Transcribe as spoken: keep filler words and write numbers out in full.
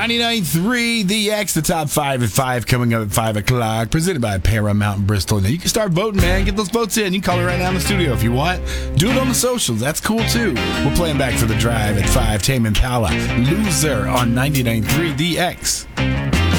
ninety-nine point three The X, the top five at five, coming up at five o'clock, presented by Paramount Bristol. Now you can start voting, man. Get those votes in. You can call it right now in the studio if you want. Do it on the socials. That's cool, too. We're playing Back for the Drive at five. Tame Impala, Loser on ninety-nine point three The X.